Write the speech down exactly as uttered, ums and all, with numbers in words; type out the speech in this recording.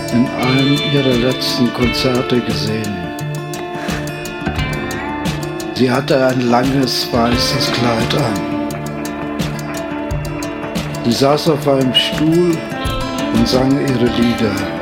in einem ihrer letzten Konzerte gesehen. Sie hatte ein langes weißes Kleid an. Sie saß auf einem Stuhl und sang ihre Lieder.